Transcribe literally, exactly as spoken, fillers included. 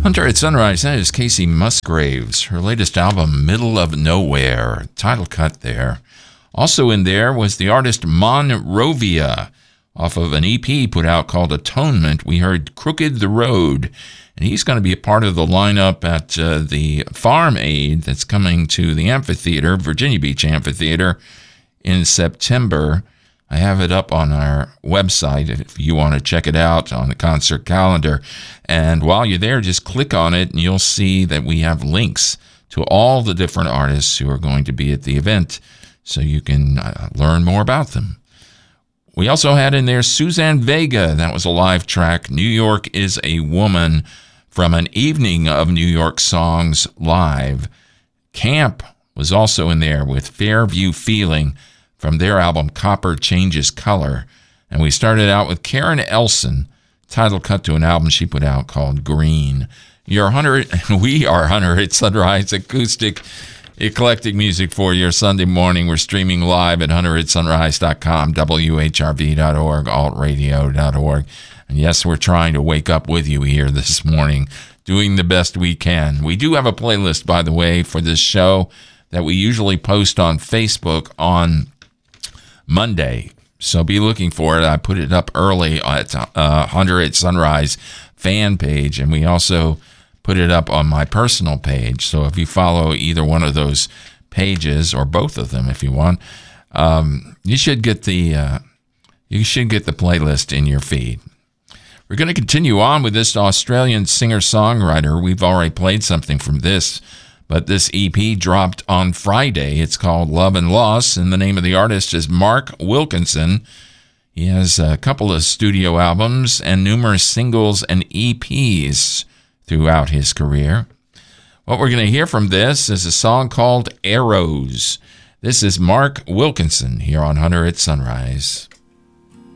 Hunter at Sunrise, that is Casey Musgraves. Her latest album, Middle of Nowhere, title cut there. Also in there was the artist Monrovia, off of an E P put out called Atonement. We heard Crooked the Road, and he's going to be a part of the lineup at uh, the Farm Aid that's coming to the amphitheater, Virginia Beach Amphitheater, in September. I have it up on our website if you want to check it out on the concert calendar. And while you're there, just click on it and you'll see that we have links to all the different artists who are going to be at the event so you can uh, learn more about them. We also had in there Suzanne Vega. That was a live track. New York is a Woman from an evening of New York songs live. Camp was also in there with Fairview Feeling from their album Copper Changes Color. And we started out with Karen Elson, title cut to an album she put out called Green. Your Hunter, we are Hunter at Sunrise, acoustic, eclectic music for your Sunday morning. We're streaming live at hunter at sunrise dot com, W H R V dot org, alt radio dot org. And yes, we're trying to wake up with you here this morning, doing the best we can. We do have a playlist, by the way, for this show that we usually post on Facebook on Monday, so be looking for it. I put it up early at uh, Hunter at Sunrise fan page, and we also put it up on my personal page. So if you follow either one of those pages, or both of them if you want, um, you should get the uh, you should get the playlist in your feed. We're going to continue on with this Australian singer-songwriter. We've already played something from this, but this E P dropped on Friday. It's called Love and Loss, and the name of the artist is Mark Wilkinson. He has a couple of studio albums and numerous singles and E Ps throughout his career. What we're going to hear from this is a song called Arrows. This is Mark Wilkinson here on Hunter at Sunrise.